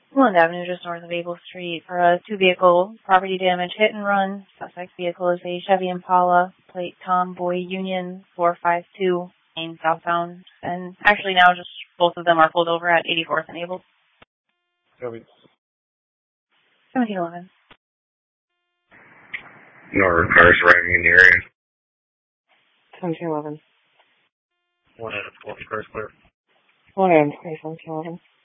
Woodland Avenue, just north of Able Street, for a two-vehicle property damage hit and run. Suspect vehicle is a Chevy Impala, plate Tomboy Union 452, Maine southbound. And actually now just both of them are pulled over at 84th and Able. Copy. 1711. No cars arriving in the area. 1711. 1 out of 12, cars clear. 1 out of 1711.